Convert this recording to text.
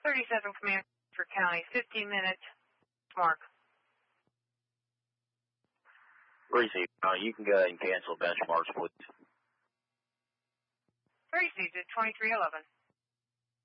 37 Command for County, 15 minutes, mark. Receive. You can go ahead and cancel benchmarks, please. Received at 2311.